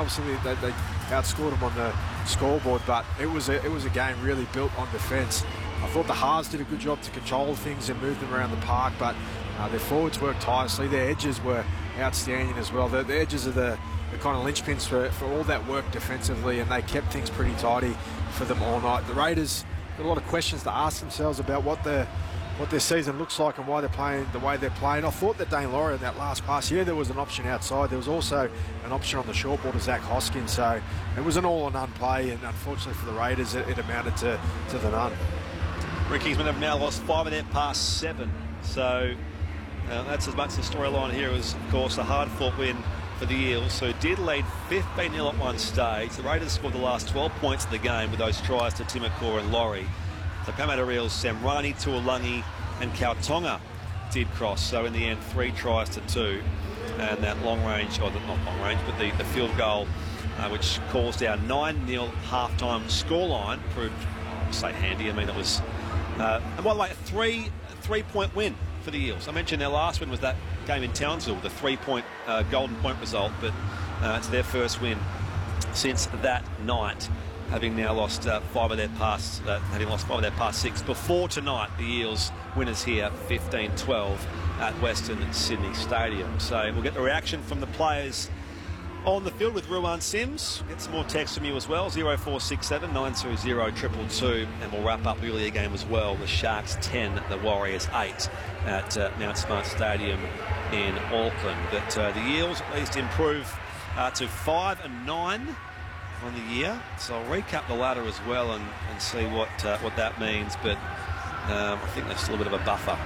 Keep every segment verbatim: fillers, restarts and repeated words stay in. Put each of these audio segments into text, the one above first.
obviously they, they outscored them on the scoreboard, but it was a, it was a game really built on defence. I thought the halves did a good job to control things and move them around the park, but uh, their forwards worked tirelessly. Their edges were outstanding as well. The, the edges are the, the kind of linchpins for, for all that work defensively, and they kept things pretty tidy for them all night. The Raiders got a lot of questions to ask themselves about what their what their season looks like and why they're playing the way they're playing. I thought that Dane Laurie in that last pass, yeah, there was an option outside. There was also an option on the short ball to Zach Hoskins, so it was an all or none play, and unfortunately for the Raiders, it, it amounted to, to the none. Rickies have now lost five of their past seven, so uh, that's as much the storyline here as, of course, a hard-fought win for the Eels, who did lead fifteen nil at one stage. The Raiders scored the last twelve points of the game with those tries to Timokor and Laurie. The Parramatta Eels, Samrani, Tuolungi and Kautonga did cross, so in the end, three tries to two. And that long range, or not long range, but the, the field goal, uh, which caused our nine nil half-time scoreline, proved, I'd say, handy. I mean, it was, uh, and by the way, a three, three-point win for the Eels. I mentioned their last win was that game in Townsville, the three-point uh, golden point result, but uh, it's their first win since that night, having now lost uh, five of their past, uh, having lost five of their past six. Before tonight, the Eels winners here, fifteen twelve at Western Sydney Stadium. So we'll get the reaction from the players on the field with Ruan Sims. Get some more text from you as well, zero four six seven nine two zero two two two, and we'll wrap up the earlier game as well. The Sharks ten, the Warriors eight at uh, Mount Smart Stadium in Auckland. But uh, the Eels at least improve uh, to five and nine on the year, so I'll recap the ladder as well and, and see what uh, what that means, but um, I think there's still a bit of a buffer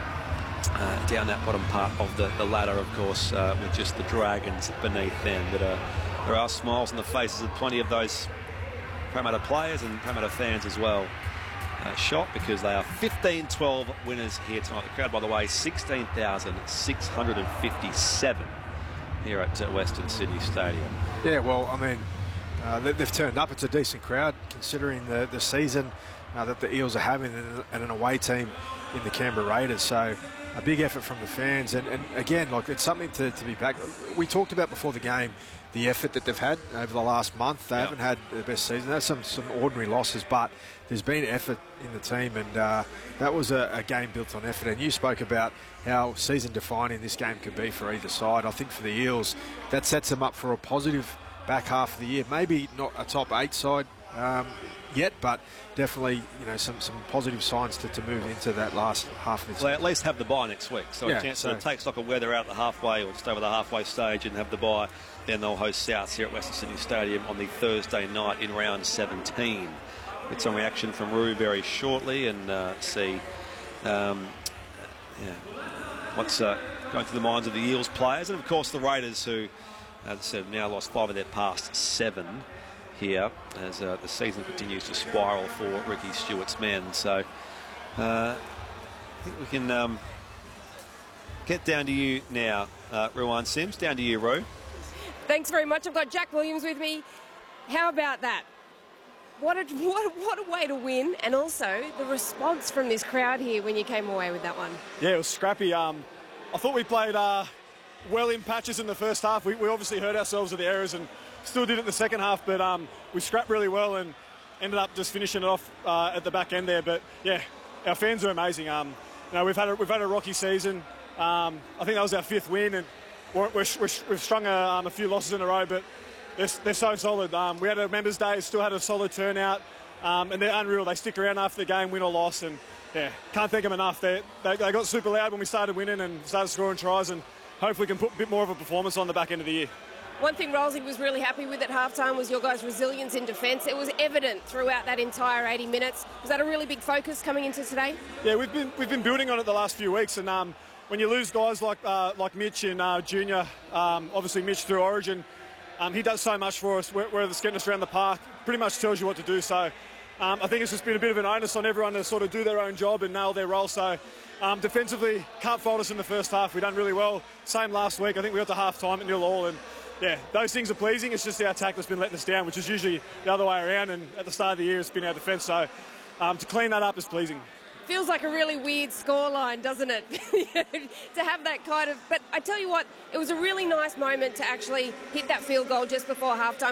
uh, down that bottom part of the, the ladder, of course, uh, with just the Dragons beneath them. But uh, there are smiles on the faces of plenty of those Parramatta players and Parramatta fans as well. Uh, shocked because they are fifteen twelve winners here tonight. The crowd, by the way, sixteen thousand six hundred fifty-seven here at uh, Western Sydney Stadium. Yeah, well, I mean, Uh, they've turned up. It's a decent crowd considering the, the season uh, that the Eels are having, and, and an away team in the Canberra Raiders. So a big effort from the fans. And, and again, like, it's something to, to be back. We talked about before the game the effort that they've had over the last month. They yep. haven't had the best season. There's some, some ordinary losses, but there's been effort in the team, and uh, that was a, a game built on effort. And you spoke about how season-defining this game could be for either side. I think for the Eels, that sets them up for a positive back half of the year. Maybe not a top eight side um, yet, but definitely, you know, some, some positive signs to, to move into that last half of the season. Well, at least have the bye next week, so yeah, a chance so. to take stock of where they're at the halfway or just over the halfway stage and have the bye. Then they'll host Souths here at Western Sydney Stadium on the Thursday night in round seventeen. Get some reaction from Roo very shortly and uh, see um, yeah, what's uh, going through the minds of the Eels players, and of course the Raiders, who, as I said, now lost five of their past seven here as uh, the season continues to spiral for Ricky Stewart's men. So uh, I think we can um, get down to you now, uh, Ruan Sims. Down to you, Roo. Thanks very much. I've got Jack Williams with me. How about that? What a, what, what a way to win, and also the response from this crowd here when you came away with that one. Yeah, it was scrappy. Um, I thought we played Uh, well in patches in the first half. We, we obviously hurt ourselves with the errors and still did it in the second half, but um, we scrapped really well and ended up just finishing it off uh, at the back end there. But yeah, our fans are amazing. Um, you know, we've had a, we've had a rocky season. Um, I think that was our fifth win, and we're, we're, we're, we've strung a, um, a few losses in a row, but they're, they're so solid. Um, we had a members' day, still had a solid turnout, um, and they're unreal. They stick around after the game, win or loss, and yeah, can't thank them enough. They, they, they got super loud when we started winning and started scoring tries, and hopefully we can put a bit more of a performance on the back end of the year. One thing Rolsey was really happy with at halftime was your guys' resilience in defence. It was evident throughout that entire eighty minutes. Was that a really big focus coming into today? Yeah, we've been we've been building on it the last few weeks, and um, when you lose guys like uh, like Mitch and uh, Junior, um, obviously Mitch through Origin, um, he does so much for us. Whether it's getting us around the park, pretty much tells you what to do. So um, I think it's just been a bit of an onus on everyone to sort of do their own job and nail their role. So. Um, defensively, can't fault us in the first half. We've done really well. Same last week. I think we got to half-time at nil all. And, yeah, those things are pleasing. It's just our attack that's been letting us down, which is usually the other way around. And at the start of the year, it's been our defence. So um, to clean that up is pleasing. Feels like a really weird scoreline, doesn't it? To have that kind of... But I tell you what, it was a really nice moment to actually hit that field goal just before half-time.